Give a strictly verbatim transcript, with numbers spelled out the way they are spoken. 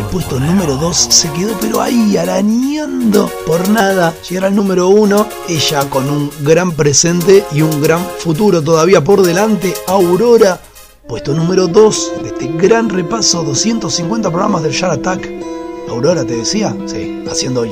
puesto número dos se quedó pero ahí arañando por nada llegar al número uno. Ella con un gran presente y un gran futuro todavía por delante. Aurora, puesto número dos de este gran repaso, doscientos cincuenta programas del Shark Attack. Aurora, te decía, sí, haciendo